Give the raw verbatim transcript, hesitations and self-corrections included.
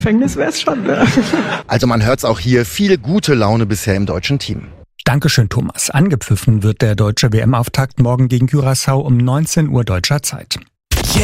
Gefängnis wäre es schon, ne? Also man hört's auch hier, viel gute Laune bisher im deutschen Team. Dankeschön, Thomas. Angepfiffen wird der deutsche W M-Auftakt morgen gegen Curaçao um neunzehn Uhr deutscher Zeit.